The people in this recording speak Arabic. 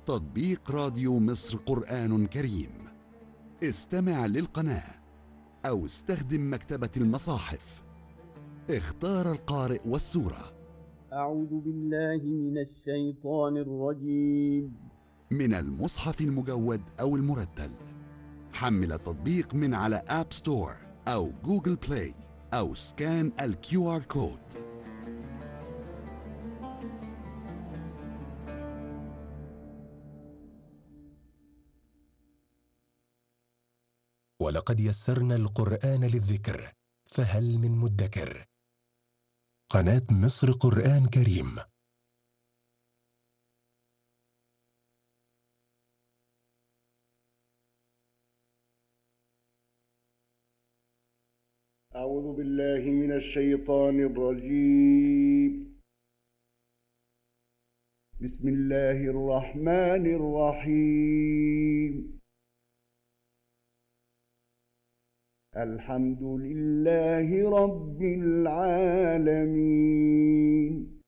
تطبيق راديو مصر قرآن كريم. استمع للقناة أو استخدم مكتبة المصاحف. اختار القارئ والسورة. أعوذ بالله من الشيطان الرجيم. من المصحف المجود أو المرتل. حمل التطبيق من على آب ستور أو جوجل بلاي أو سكان الQR كود. ولقد يسرنا القرآن للذكر فهل من مدكر. قناة مصر قرآن كريم. أعوذ بالله من الشيطان الرجيم. بسم الله الرحمن الرحيم. الحمد لله رب العالمين.